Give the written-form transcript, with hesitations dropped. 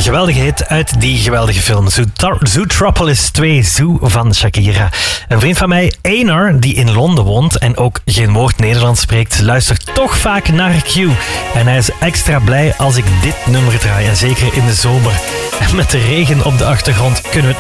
geweldige hit uit die geweldige film. Zootropolis 2, Zoo van Shakira. Een vriend van mij, Einar, die in Londen woont en ook geen woord Nederlands spreekt, luistert toch vaak naar Q. En hij is extra blij als ik dit nummer draai. En zeker in de zomer. En met de regen op de achtergrond kunnen we het